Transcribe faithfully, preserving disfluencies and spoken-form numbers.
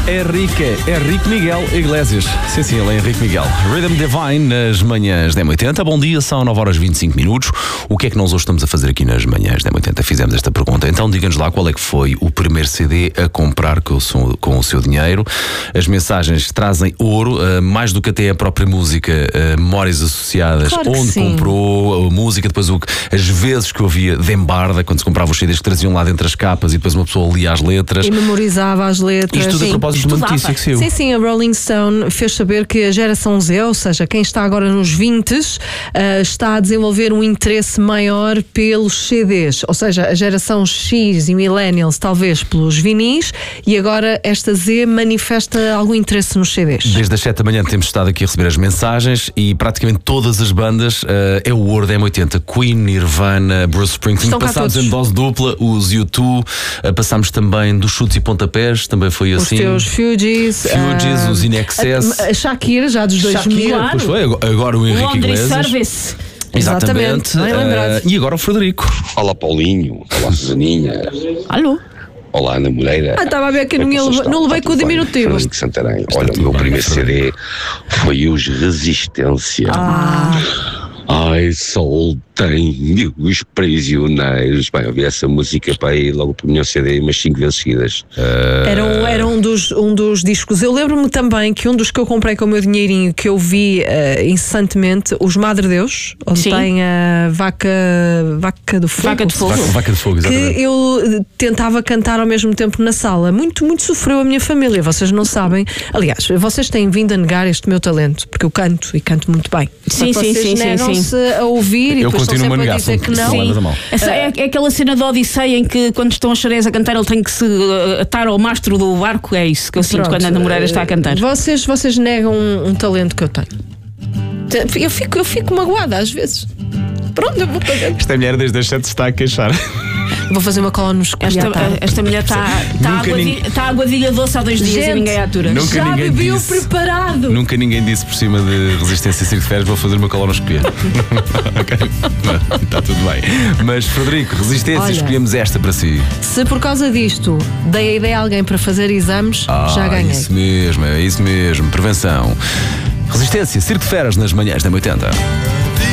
Henrique, Henrique Miguel Iglesias. Sim, sim, ele é Henrique Miguel. Rhythm Divine nas manhãs da M oitenta. Bom dia, são nove horas e vinte e cinco minutos. O que é que nós hoje estamos a fazer aqui nas manhãs da M oitenta? Fizemos esta pergunta. Então diga-nos lá qual é que foi o primeiro C D a comprar com o seu, com o seu dinheiro. As mensagens trazem ouro, uh, mais do que até a própria música, uh, memórias associadas, claro onde sim. comprou a música, depois o, as vezes que eu ouvia de embarda, quando se comprava os C Ds que traziam lá dentro as capas e depois uma pessoa lia as letras. E memorizava as letras. Isto tudo sim. a propósito de uma Estudava. notícia que saiu. Sim, sim, a Rolling Stone fez saber que a geração Z, ou seja, quem está agora nos vinte, uh, está a desenvolver um interesse maior pelos C Ds. Ou seja, a geração X e Millennials talvez pelos vinis, e agora esta Z manifesta algum interesse nos C Ds. Desde as sete da manhã temos estado aqui a receber as mensagens e praticamente todas as bandas uh, é o ouro da M oitenta. Queen, Nirvana, Bruce Springsteen. Estão cá passámos todos. em dose dupla, os U dois, uh, passámos também dos chutes e pontapés, também foi Os assim. teus Fugees, Fugees, uh, os In Excess. a, a Shakira, já dos dois mil. Shakira, pois foi, agora o Henrique Laundry Iglesias. Service. Exatamente. Exatamente, bem lembrado. Uh, e agora o Frederico. Olá Paulinho, olá Susaninha, Alô? olá Ana Moreira. Ah, estava a ver que Como não, é ia vocês levar- não estão? levei Está com o tudo bem? diminutivo. Frederico Santarém. Olha, o tudo meu bem, primeiro C D Frederico. foi os Resistência. Ah, Ai, sol tem os prisioneiros. Bem, eu ouvi essa música para aí logo para o meu C D umas cinco vezes seguidas. era um, era um, dos, um dos discos. Eu lembro-me também que um dos que eu comprei com o meu dinheirinho, que eu vi uh, incessantemente, os Madre Deus, onde Sim. tem a vaca, vaca do fogo. Vaca de fogo. Vaca, vaca de fogo, Que exatamente. eu tentava cantar ao mesmo tempo na sala. Muito, muito sofreu a minha família, vocês não sabem. Aliás, vocês têm vindo a negar este meu talento, porque eu canto e canto muito bem. Sim, Só que sim, vocês sim, sim, negam-se a ouvir e Eu depois estão continuo a sempre a negar, dizer são- que não. são nada mal. Essa é, é aquela cena da Odisseia em que quando estão as sereias a cantar ele tem que se uh, atar ao mastro do barco. É isso que eu sinto Pronto, quando a Ana Moreira está a cantar. Vocês, vocês negam um, um talento que eu tenho. Eu fico, eu fico magoada às vezes. Pronto, eu vou fazer. Esta mulher desde as sete está a queixar. Vou fazer uma colonoscopia. Esta, tá? esta mulher está tá Nunca aguadilha, ninguém- tá aguadilha doce há dois dias Gente, e ninguém atura. Nunca Já ninguém bebi o disse. preparado. Nunca ninguém disse por cima de resistência circo de férias, vou fazer uma colonoscopia. Ok? Está tudo bem. Mas, Frederico, resistência, Olha. escolhemos esta para si. Se por causa disto dei a ideia a alguém para fazer exames, Ah, já ganhei. Isso mesmo, é isso mesmo. Prevenção. Resistência, circo de feras nas manhãs da M oitenta.